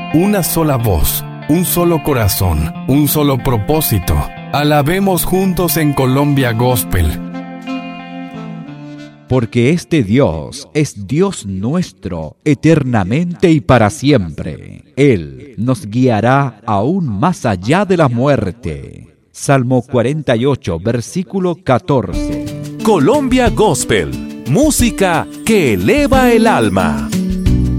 una sola voz, un solo corazón, un solo propósito. Alabemos juntos en Colombia Gospel. Porque este Dios es Dios nuestro, eternamente y para siempre. Él nos guiará aún más allá de la muerte. Salmo 48, versículo 14. Colombia Gospel, música que eleva el alma.